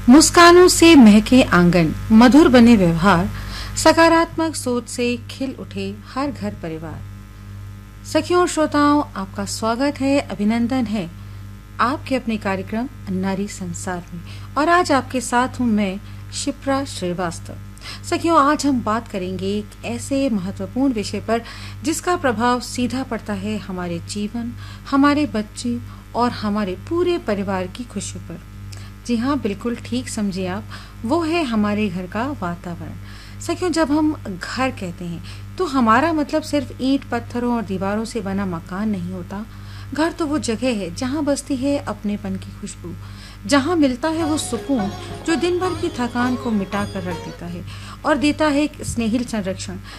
मुस्कानों से महके आंगन, मधुर बने व्यवहार, सकारात्मक सोच से खिल उठे हर घर परिवार। सखियों और श्रोताओं, आपका स्वागत है, अभिनंदन है आपके अपने कार्यक्रम नारी संसार में। और आज आपके साथ हूं मैं, शिप्रा श्रीवास्तव। सखियों, आज हम बात करेंगे एक ऐसे महत्वपूर्ण विषय पर जिसका प्रभाव सीधा पड़ता है हमारे जीवन, हमारे बच्चे और हमारे पूरे परिवार की खुशी पर। जी हाँ, बिल्कुल ठीक समझिए आप, वो है हमारे घर का वातावरण। सखियों, जब हम घर कहते हैं तो हमारा मतलब सिर्फ ईंट पत्थरों और दीवारों से बना मकान नहीं होता। घर तो वो जगह है जहाँ बसती है अपनेपन की खुशबू, जहाँ मिलता है वो सुकून जो दिन भर की थकान को मिटा कर रख देता है और देता है एक स्नेहिल संरक्षण